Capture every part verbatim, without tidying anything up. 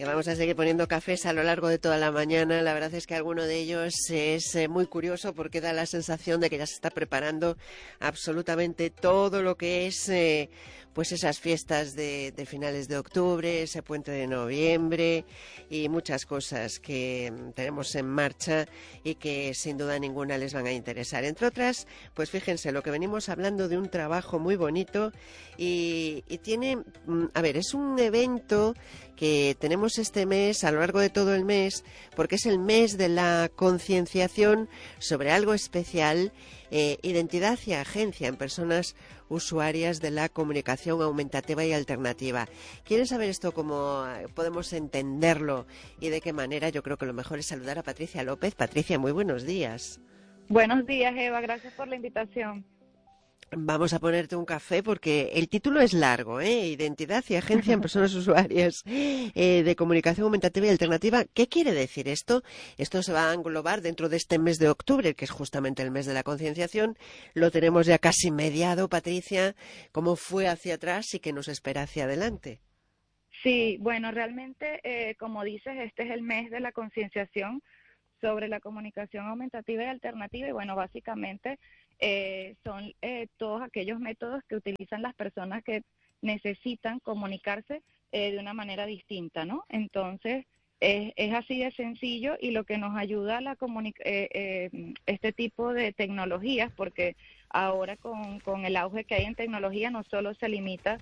que vamos a seguir poniendo cafés a lo largo de toda la mañana. La verdad es que alguno de ellos es eh, muy curioso porque da la sensación de que ya se está preparando absolutamente todo lo que es eh, pues esas fiestas de, de finales de octubre, ese puente de noviembre y muchas cosas que mm, tenemos en marcha y que sin duda ninguna les van a interesar. Entre otras, pues fíjense, lo que venimos hablando de un trabajo muy bonito y, y tiene, mm, a ver, es un evento que tenemos este mes, a lo largo de todo el mes, porque es el mes de la concienciación sobre algo especial, eh, identidad y agencia en personas usuarias de la comunicación aumentativa y alternativa. ¿Quieren saber esto cómo podemos entenderlo y de qué manera? Yo creo que lo mejor es saludar a Patricia López. Patricia, muy buenos días. Buenos días, Eva, gracias por la invitación. Vamos a ponerte un café porque el título es largo, ¿eh? Identidad y agencia en personas usuarias eh, de comunicación aumentativa y alternativa. ¿Qué quiere decir esto? Esto se va a englobar dentro de este mes de octubre, que es justamente el mes de la concienciación. Lo tenemos ya casi mediado, Patricia. ¿Cómo fue hacia atrás y qué nos espera hacia adelante? Sí, bueno, realmente, eh, como dices, este es el mes de la concienciación sobre la comunicación aumentativa y alternativa y bueno, básicamente eh, son eh, todos aquellos métodos que utilizan las personas que necesitan comunicarse eh, de una manera distinta, ¿no? Entonces, es, es así de sencillo y lo que nos ayuda a la comuni- eh, eh, este tipo de tecnologías, porque ahora con, con el auge que hay en tecnología no solo se limita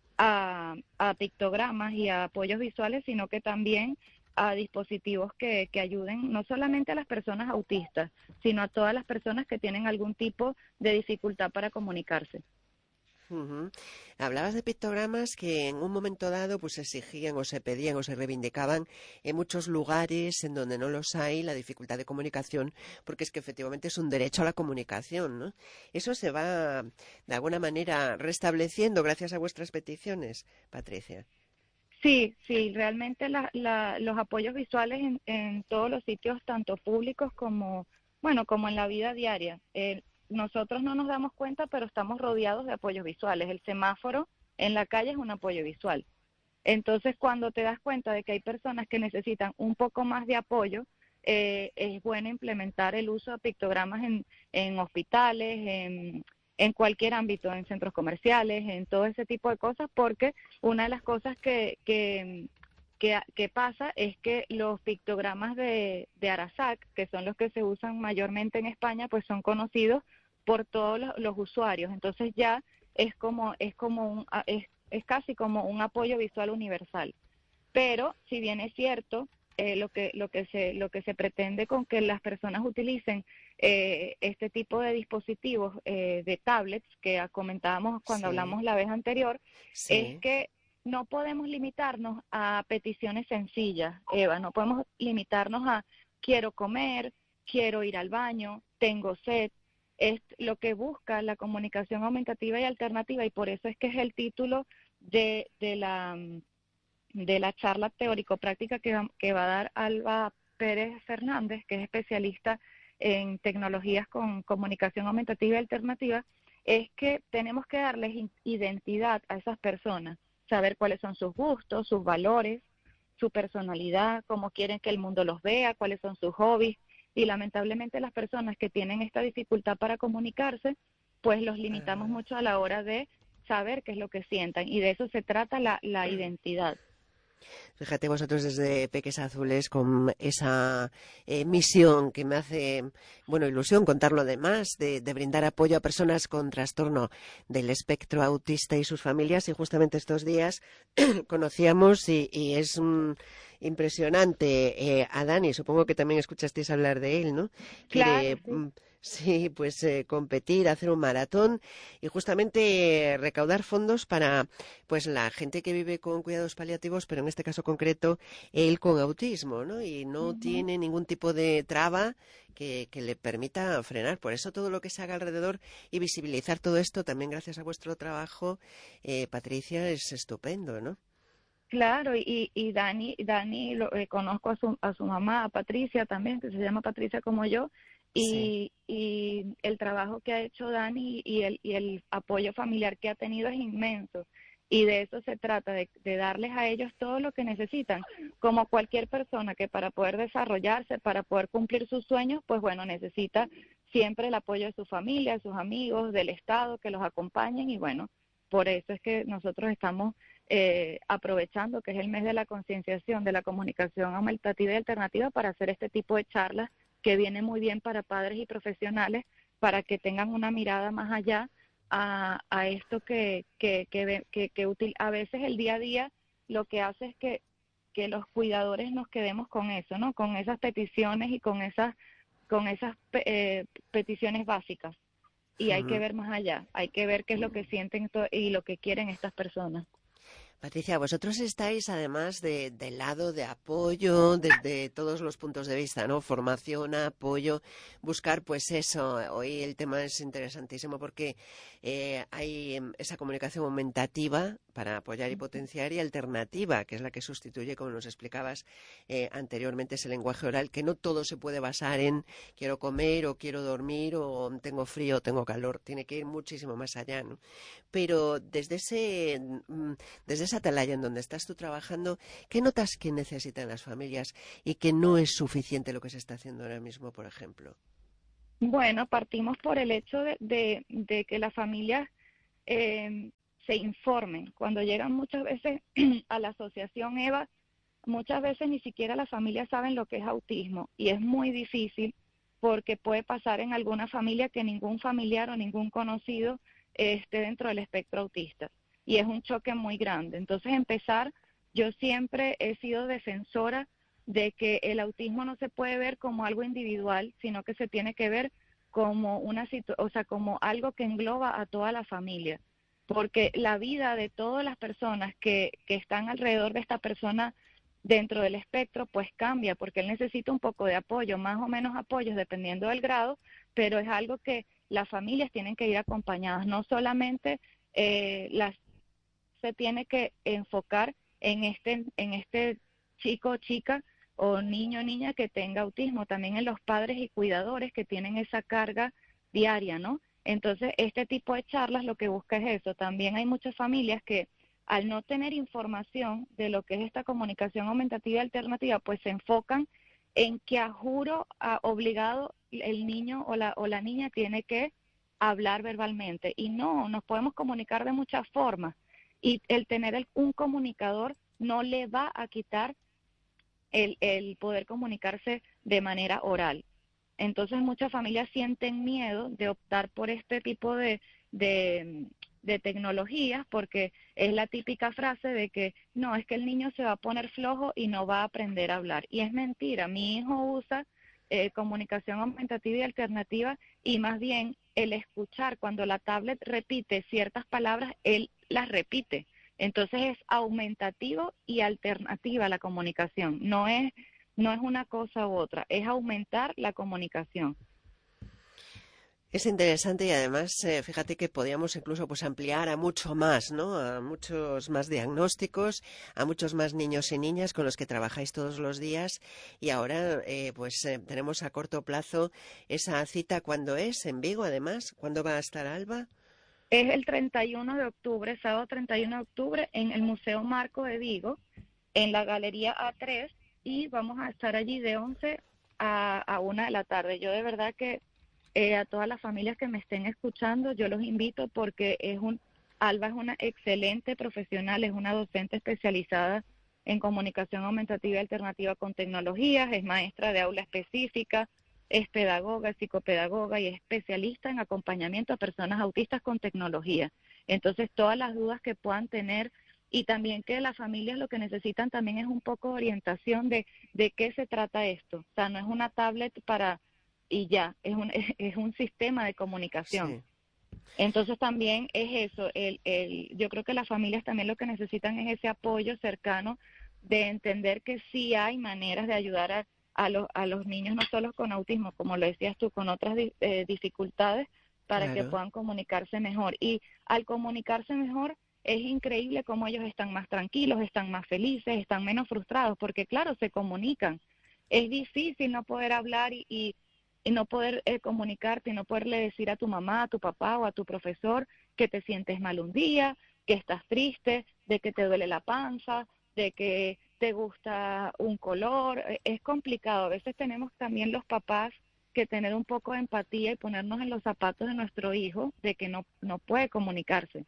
a, a pictogramas y a apoyos visuales, sino que también a dispositivos que, que ayuden no solamente a las personas autistas, sino a todas las personas que tienen algún tipo de dificultad para comunicarse. Uh-huh. Hablabas de pictogramas que en un momento dado pues se exigían o se pedían o se reivindicaban en muchos lugares en donde no los hay, la dificultad de comunicación, porque es que efectivamente es un derecho a la comunicación, ¿no? Eso se va de alguna manera restableciendo gracias a vuestras peticiones, Patricia. Sí, sí, realmente la, la, los apoyos visuales en, en todos los sitios, tanto públicos como, bueno, como en la vida diaria. Eh, nosotros no nos damos cuenta, pero estamos rodeados de apoyos visuales. El semáforo en la calle es un apoyo visual. Entonces, cuando te das cuenta de que hay personas que necesitan un poco más de apoyo, eh, es bueno implementar el uso de pictogramas en, en hospitales, en, en cualquier ámbito, en centros comerciales, en todo ese tipo de cosas, porque una de las cosas que, que, que, que pasa es que los pictogramas de, de Arasac, que son los que se usan mayormente en España, pues son conocidos por todos los, los usuarios. Entonces ya es como, es como un... Es, es casi como un apoyo visual universal. Pero si bien es cierto, eh, lo que lo que se lo que se pretende con que las personas utilicen eh, este tipo de dispositivos eh, de tablets que comentábamos cuando Sí, hablamos la vez anterior, es sí. que no podemos limitarnos a peticiones sencillas, Eva, no podemos limitarnos a quiero comer, quiero ir al baño, tengo sed. Es lo que busca la comunicación aumentativa y alternativa y por eso es que es el título de, de la de la charla teórico-práctica que va, que va a dar Alba Pérez Fernández, que es especialista en tecnologías con comunicación aumentativa y alternativa, es que tenemos que darles identidad a esas personas, saber cuáles son sus gustos, sus valores, su personalidad, cómo quieren que el mundo los vea, cuáles son sus hobbies, y lamentablemente las personas que tienen esta dificultad para comunicarse, pues los limitamos Ajá. mucho a la hora de saber qué es lo que sientan, y de eso se trata la, la identidad. Fíjate vosotros desde Peques Azules con esa eh, misión que me hace, bueno, ilusión contarlo además, de, de brindar apoyo a personas con trastorno del espectro autista y sus familias. Y justamente estos días conocíamos y, y es un impresionante eh, a Dani, supongo que también escuchasteis hablar de él, ¿no? Claro, Quiere, sí. mm, sí, pues eh, competir, hacer un maratón y justamente eh, recaudar fondos para pues la gente que vive con cuidados paliativos, pero en este caso concreto, él con autismo, ¿no? Y no Ujú. tiene ningún tipo de traba que, que le permita frenar. Por eso todo lo que se haga alrededor y visibilizar todo esto, también gracias a vuestro trabajo, eh, Patricia, es estupendo, ¿no? Claro, y, y Dani, Dani lo, eh, conozco a su, a su mamá, a Patricia también, que se llama Patricia como yo, Sí. y, y el trabajo que ha hecho Dani y el, y el apoyo familiar que ha tenido es inmenso. Y de eso se trata, de, de darles a ellos todo lo que necesitan, como cualquier persona que para poder desarrollarse, para poder cumplir sus sueños, pues bueno, necesita siempre el apoyo de su familia, de sus amigos, del Estado, que los acompañen y bueno, por eso es que nosotros estamos eh, aprovechando que es el mes de la concienciación, de la comunicación aumentativa y alternativa para hacer este tipo de charlas que viene muy bien para padres y profesionales para que tengan una mirada más allá a, a esto que, que, que, que, que útil. A veces el día a día lo que hace es que, que los cuidadores nos quedemos con eso, ¿no? Con esas peticiones y con esas, con esas eh, peticiones básicas. Y hay que ver más allá, hay que ver qué es lo que sienten y lo que quieren estas personas. Patricia, vosotros estáis además de, del lado de apoyo desde todos los puntos de vista, ¿no? Formación, apoyo, buscar pues eso. Hoy el tema es interesantísimo porque eh, hay esa comunicación aumentativa para apoyar y potenciar y alternativa, que es la que sustituye, como nos explicabas eh, anteriormente, ese lenguaje oral, que no todo se puede basar en quiero comer o quiero dormir o tengo frío o tengo calor, tiene que ir muchísimo más allá, ¿no? Pero desde ese desde esa atalaya en donde estás tú trabajando, ¿qué notas que necesitan las familias y que no es suficiente lo que se está haciendo ahora mismo, por ejemplo? Bueno, partimos por el hecho de, de, de que las familias eh, se informen. Cuando llegan muchas veces a la asociación EVA, muchas veces ni siquiera las familias saben lo que es autismo y es muy difícil porque puede pasar en alguna familia que ningún familiar o ningún conocido eh, esté dentro del espectro autista y es un choque muy grande. Entonces empezar, yo siempre he sido defensora de que el autismo no se puede ver como algo individual, sino que se tiene que ver como una situ- o sea, como algo que engloba a toda la familia, porque la vida de todas las personas que, que están alrededor de esta persona dentro del espectro, pues cambia, porque él necesita un poco de apoyo, más o menos apoyos dependiendo del grado, pero es algo que las familias tienen que ir acompañadas, no solamente eh, las se tiene que enfocar en este, en este chico o chica o niño o niña que tenga autismo, también en los padres y cuidadores que tienen esa carga diaria, ¿no? Entonces, este tipo de charlas lo que busca es eso. También hay muchas familias que al no tener información de lo que es esta comunicación aumentativa y alternativa, pues se enfocan en que a juro, a obligado, el niño o la, o la niña tiene que hablar verbalmente. Y no, nos podemos comunicar de muchas formas. Y el tener el, un comunicador no le va a quitar el, el poder comunicarse de manera oral. Entonces muchas familias sienten miedo de optar por este tipo de, de, de tecnologías porque es la típica frase de que no, es que el niño se va a poner flojo y no va a aprender a hablar. Y es mentira, mi hijo usa eh, comunicación aumentativa y alternativa y más bien el escuchar cuando la tablet repite ciertas palabras, él las repite. Entonces es aumentativo y alternativa la comunicación, no es no es una cosa u otra, es aumentar la comunicación. Es interesante y además, eh, fíjate que podíamos incluso pues ampliar a mucho más, ¿no? A muchos más diagnósticos, a muchos más niños y niñas con los que trabajáis todos los días y ahora eh, pues eh, tenemos a corto plazo esa cita. ¿Cuándo es? ¿En Vigo además? ¿Cuándo va a estar Alba? Es el treinta y uno de octubre, sábado treinta y uno de octubre, en el Museo Marco de Vigo, en la Galería A tres, y vamos a estar allí de once a, a una de la tarde. Yo de verdad que eh, a todas las familias que me estén escuchando, yo los invito porque es un, Alba es una excelente profesional, es una docente especializada en comunicación aumentativa y alternativa con tecnologías, es maestra de aula específica, es pedagoga, es psicopedagoga y es especialista en acompañamiento a personas autistas con tecnología. Entonces, todas las dudas que puedan tener y también que las familias lo que necesitan también es un poco de orientación de, de qué se trata esto. O sea, no es una tablet para y ya, es un, es un sistema de comunicación. Sí. Entonces también es eso, el, el, yo creo que las familias también lo que necesitan es ese apoyo cercano de entender que sí hay maneras de ayudar a, a, los, a los niños, no solo con autismo, como lo decías tú, con otras eh, dificultades, para que Claro. puedan comunicarse mejor. Y al comunicarse mejor, es increíble cómo ellos están más tranquilos, están más felices, están menos frustrados, porque claro, se comunican. Es difícil no poder hablar y, y, y no poder eh, comunicarte y no poderle decir a tu mamá, a tu papá o a tu profesor que te sientes mal un día, que estás triste, de que te duele la panza, de que te gusta un color, es complicado. A veces tenemos también los papás que tener un poco de empatía y ponernos en los zapatos de nuestro hijo, de que no, no puede comunicarse.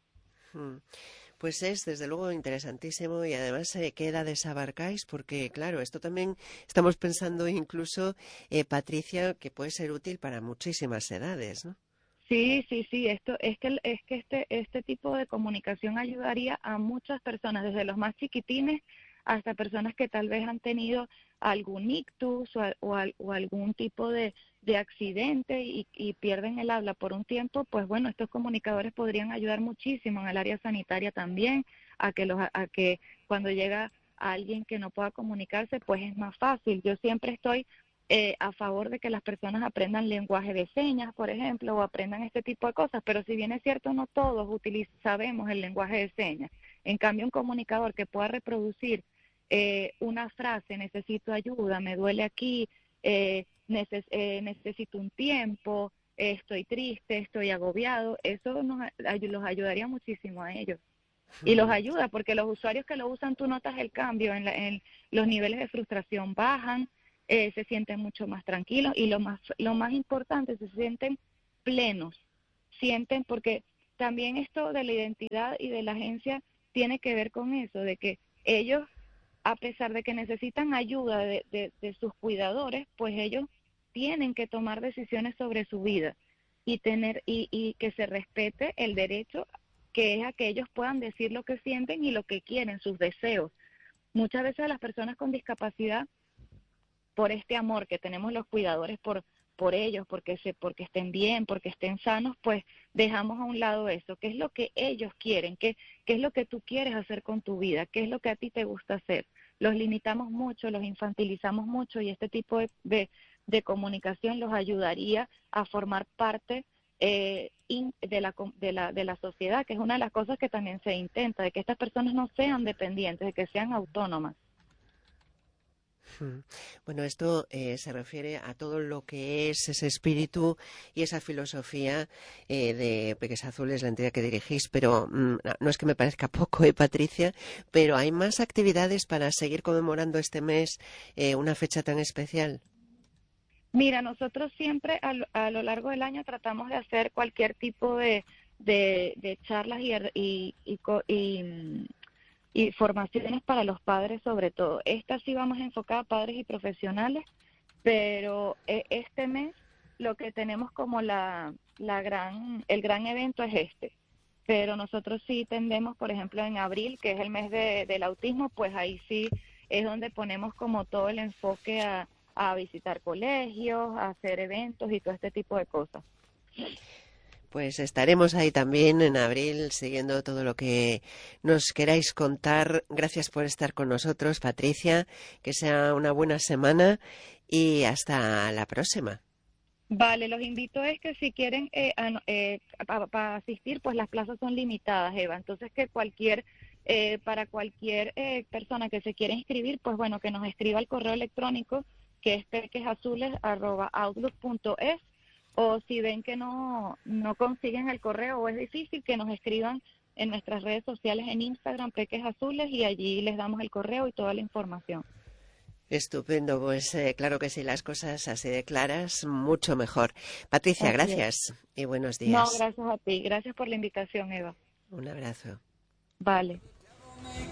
Hmm. Pues es, desde luego, interesantísimo y además, eh, ¿qué edades abarcáis? Porque, claro, esto también estamos pensando incluso, eh, Patricia, que puede ser útil para muchísimas edades, ¿no? Sí, sí, sí, esto es que es que este este tipo de comunicación ayudaría a muchas personas, desde los más chiquitines hasta personas que tal vez han tenido algún ictus o, a- o al- o algún tipo de, de accidente y, y pierden el habla por un tiempo. Pues bueno, estos comunicadores podrían ayudar muchísimo en el área sanitaria también, a que los a que cuando llega alguien que no pueda comunicarse, pues es más fácil. Yo siempre estoy eh, a favor de que las personas aprendan lenguaje de señas, por ejemplo, o aprendan este tipo de cosas, pero si bien es cierto, no todos utiliz- sabemos el lenguaje de señas. En cambio, un comunicador que pueda reproducir eh, una frase, necesito ayuda, me duele aquí, eh, neces eh, necesito un tiempo, eh, estoy triste, estoy agobiado, eso nos ay los ayudaría muchísimo a ellos. Y los Hmm. ayuda porque los usuarios que lo usan, tú notas el cambio, en, la, en los niveles de frustración bajan, eh, se sienten mucho más tranquilos y lo más, lo más importante, se sienten plenos, sienten, porque también esto de la identidad y de la agencia tiene que ver con eso, de que ellos, a pesar de que necesitan ayuda de, de, de sus cuidadores, pues ellos tienen que tomar decisiones sobre su vida y tener y, y que se respete el derecho que es a que ellos puedan decir lo que sienten y lo que quieren, sus deseos. Muchas veces las personas con discapacidad, por este amor que tenemos los cuidadores por por ellos, porque se porque estén bien, porque estén sanos, pues dejamos a un lado eso, qué es lo que ellos quieren, qué qué es lo que tú quieres hacer con tu vida, qué es lo que a ti te gusta hacer. Los limitamos mucho, los infantilizamos mucho y este tipo de de, de comunicación los ayudaría a formar parte eh, in, de, la, de, la, de la sociedad, que es una de las cosas que también se intenta, de que estas personas no sean dependientes, de que sean autónomas. Hmm. Bueno, esto eh, se refiere a todo lo que es ese espíritu y esa filosofía eh, de Peques Azules, la entidad que dirigís, pero mm, no es que me parezca poco, ¿eh, Patricia? Pero hay más actividades para seguir conmemorando este mes, eh, una fecha tan especial. Mira, nosotros siempre a lo, a lo largo del año tratamos de hacer cualquier tipo de, de, de charlas y, y, y, y, mm, y formaciones para los padres sobre todo. Esta sí va más enfocada a padres y profesionales, pero eh, este mes lo que tenemos como la, la gran, el gran evento es este. Pero nosotros sí tendemos, por ejemplo, en abril, que es el mes de, del autismo, pues ahí sí es donde ponemos como todo el enfoque a, a visitar colegios, a hacer eventos y todo este tipo de cosas. Pues estaremos ahí también en abril siguiendo todo lo que nos queráis contar. Gracias por estar con nosotros, Patricia. Que sea una buena semana y hasta la próxima. Vale, los invito es que si quieren eh, eh, para asistir, pues las plazas son limitadas, Eva. Entonces que cualquier, eh, para cualquier eh, persona que se quiera inscribir, pues bueno, que nos escriba al correo electrónico que es pequesazules arroba outlook punto es, o si ven que no, no consiguen el correo o es difícil, que nos escriban en nuestras redes sociales en Instagram, Peques Azules, y allí les damos el correo y toda la información. Estupendo, pues eh, claro que sí, las cosas así de claras, mucho mejor. Patricia, Así es. gracias y buenos No, días. gracias a ti. Gracias por la invitación, Eva. Un abrazo. Vale.